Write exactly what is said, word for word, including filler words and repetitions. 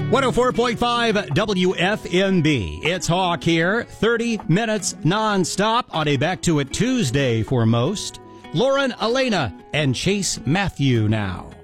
one oh four point five W F M B. It's Hawk here. thirty minutes nonstop on a Back to It Tuesday for most. Lauren, Elena, and Chase Matthew now.